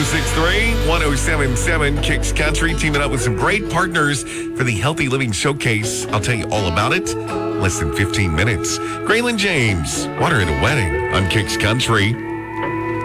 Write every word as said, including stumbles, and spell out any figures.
six three, one oh seven seven, Kicks Country, teaming up with some great partners for the Healthy Living Showcase. I'll tell you all about it in less than fifteen minutes. Graylin James, Water at a Wedding on Kicks Country.